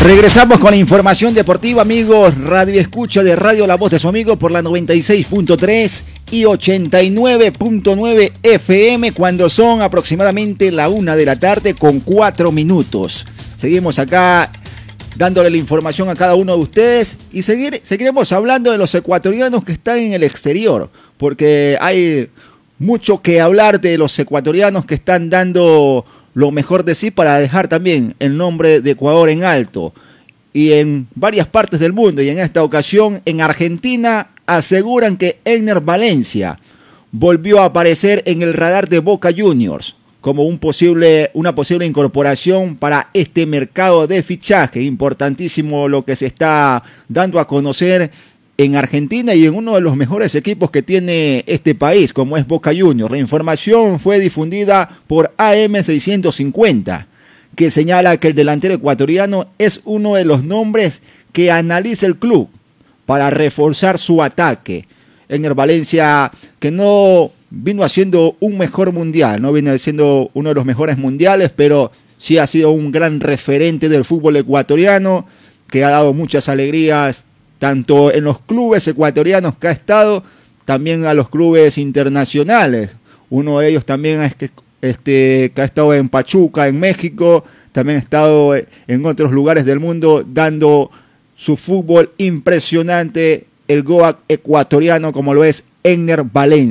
Regresamos con la información deportiva, amigos. Radio Escucha de Radio La Voz de su amigo por la 96.3 y 89.9 FM cuando son aproximadamente la 1 de la tarde con 4 minutos. Seguimos acá dándole la información a cada uno de ustedes y seguiremos hablando de los ecuatorianos que están en el exterior, porque hay mucho que hablar de los ecuatorianos que están dando lo mejor de sí para dejar también el nombre de Ecuador en alto y en varias partes del mundo. Y en esta ocasión en Argentina aseguran que Enner Valencia volvió a aparecer en el radar de Boca Juniors como una posible incorporación para este mercado de fichaje. Importantísimo lo que se está dando a conocer en Argentina y en uno de los mejores equipos que tiene este país, como es Boca Juniors. La información fue difundida por AM650, que señala que el delantero ecuatoriano es uno de los nombres que analiza el club para reforzar su ataque. Enner Valencia, que no vino haciendo un mejor mundial, no viene siendo uno de los mejores mundiales, pero sí ha sido un gran referente del fútbol ecuatoriano, que ha dado muchas alegrías tanto en los clubes ecuatorianos que ha estado, también a los clubes internacionales. Uno de ellos también es que ha estado en Pachuca, en México, también ha estado en otros lugares del mundo dando su fútbol impresionante, el Goat ecuatoriano como lo es Enner Valencia.